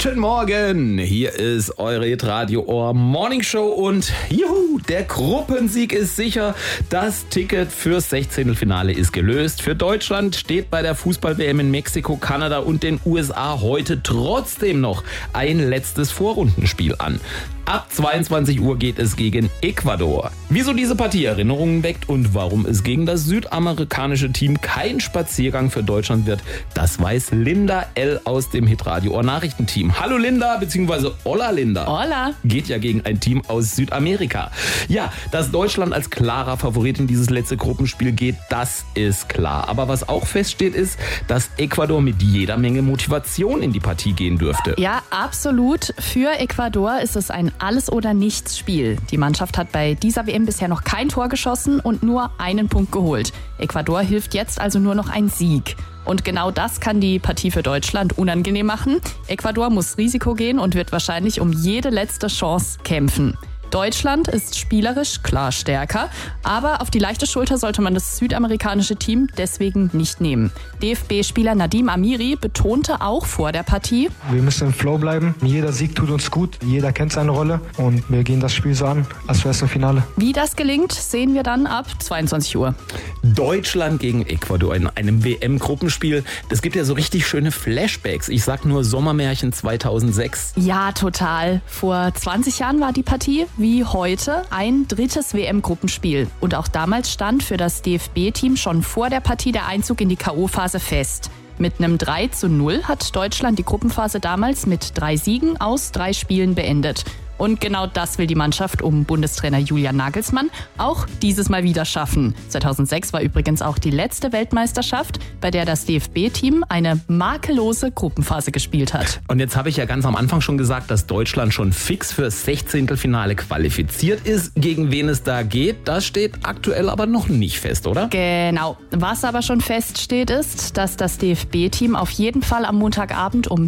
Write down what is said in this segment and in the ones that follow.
Guten Morgen, hier ist eure Hitradio Ohr Morning Show und juhu, der Gruppensieg ist sicher. Das Ticket fürs 16. Finale ist gelöst. Für Deutschland steht bei der Fußball-WM in Mexiko, Kanada und den USA heute trotzdem noch ein letztes Vorrundenspiel an. Ab 22 Uhr geht es gegen Ecuador. Wieso diese Partie Erinnerungen weckt und warum es gegen das südamerikanische Team kein Spaziergang für Deutschland wird, das weiß Linda L. aus dem Hitradio Ohr Nachrichtenteam. Hallo Linda, beziehungsweise Hola Linda. Hola. Geht ja gegen ein Team aus Südamerika. Ja, dass Deutschland als klarer Favorit in dieses letzte Gruppenspiel geht, das ist klar. Aber was auch feststeht ist, dass Ecuador mit jeder Menge Motivation in die Partie gehen dürfte. Ja, absolut. Für Ecuador ist es ein Alles-oder-Nichts-Spiel. Die Mannschaft hat bei dieser WM bisher noch kein Tor geschossen und nur einen Punkt geholt. Ecuador hilft jetzt also nur noch ein Sieg. Und genau das kann die Partie für Deutschland unangenehm machen. Ecuador muss Risiko gehen und wird wahrscheinlich um jede letzte Chance kämpfen. Deutschland ist spielerisch klar stärker, aber auf die leichte Schulter sollte man das südamerikanische Team deswegen nicht nehmen. DFB-Spieler Nadim Amiri betonte auch vor der Partie: Wir müssen im Flow bleiben. Jeder Sieg tut uns gut, jeder kennt seine Rolle und wir gehen das Spiel so an, als wäre es ein Finale. Wie das gelingt, sehen wir dann ab 22 Uhr. Deutschland gegen Ecuador in einem WM-Gruppenspiel. Das gibt ja so richtig schöne Flashbacks. Ich sag nur Sommermärchen 2006. Ja, total. Vor 20 Jahren war die Partie wie heute ein drittes WM-Gruppenspiel. Und auch damals stand für das DFB-Team schon vor der Partie der Einzug in die K.O.-Phase fest. Mit einem 3:0 hat Deutschland die Gruppenphase damals mit 3 Siegen aus 3 Spielen beendet. Und genau das will die Mannschaft um Bundestrainer Julian Nagelsmann auch dieses Mal wieder schaffen. 2006 war übrigens auch die letzte Weltmeisterschaft, bei der das DFB-Team eine makellose Gruppenphase gespielt hat. Und jetzt habe ich ja ganz am Anfang schon gesagt, dass Deutschland schon fix fürs 16. Finale qualifiziert ist. Gegen wen es da geht, das steht aktuell aber noch nicht fest, oder? Genau. Was aber schon feststeht, ist, dass das DFB-Team auf jeden Fall am Montagabend um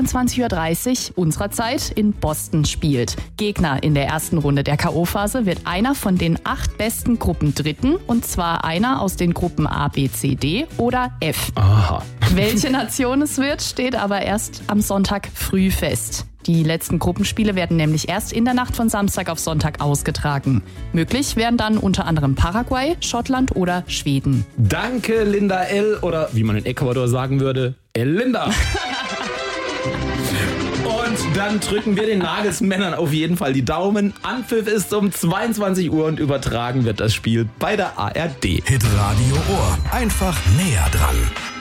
22:30 Uhr unserer Zeit in Boston spielt. Gegner in der ersten Runde der K.O.-Phase wird einer von den 8 besten Gruppendritten, und zwar einer aus den Gruppen A, B, C, D oder F. Aha. Welche Nation es wird, steht aber erst am Sonntag früh fest. Die letzten Gruppenspiele werden nämlich erst in der Nacht von Samstag auf Sonntag ausgetragen. Möglich wären dann unter anderem Paraguay, Schottland oder Schweden. Danke Linda L. oder wie man in Ecuador sagen würde, El Linda. Und dann drücken wir den Nagelsmännern auf jeden Fall die Daumen. Anpfiff ist um 22 Uhr und übertragen wird das Spiel bei der ARD. Hitradio Ohr. Einfach näher dran.